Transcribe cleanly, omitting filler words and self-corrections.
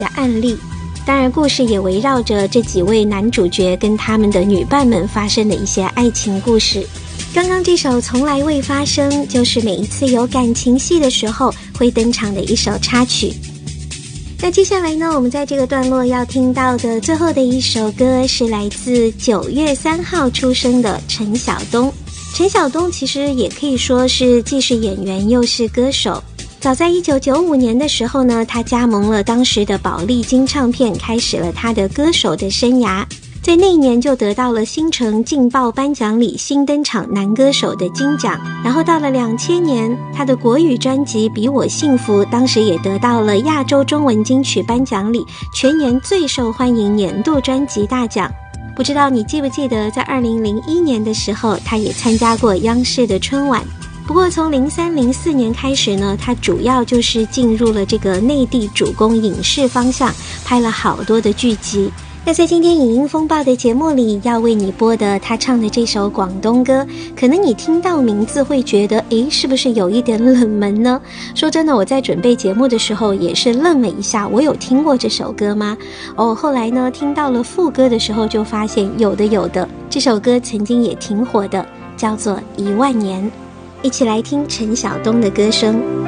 的案例。当然故事也围绕着这几位男主角跟他们的女伴们发生的一些爱情故事。刚刚这首从来未发生，就是每一次有感情戏的时候会登场的一首插曲。那接下来呢，我们在这个段落要听到的最后的一首歌是来自9月3号出生的陈晓东。陈晓东其实也可以说是既是演员又是歌手。早在1995年的时候呢，他加盟了当时的宝丽金唱片，开始了他的歌手的生涯。在那一年就得到了新城劲爆颁奖礼新登场男歌手的金奖。然后到了2000年，他的国语专辑《比我幸福》当时也得到了亚洲中文金曲颁奖礼全年最受欢迎年度专辑大奖。不知道你记不记得，在2001年的时候，他也参加过央视的春晚。不过从03、04年开始呢，他主要就是进入了这个内地主攻影视方向，拍了好多的剧集。那在今天影音风暴的节目里要为你播的他唱的这首广东歌，可能你听到名字会觉得是不是有一点冷门呢？说真的，我在准备节目的时候也是愣了一下，我有听过这首歌吗？后来呢听到了副歌的时候就发现有的，这首歌曾经也挺火的，叫做1万年。一起来听陈晓东的歌声。